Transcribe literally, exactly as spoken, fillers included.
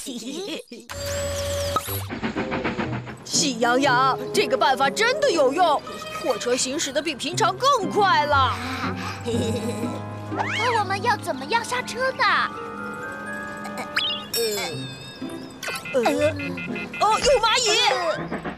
喜羊羊，这个办法真的有用，火车行驶的比平常更快了。 可我们要怎么样刹车呢？ 呃，呃，哦，有蚂蚁！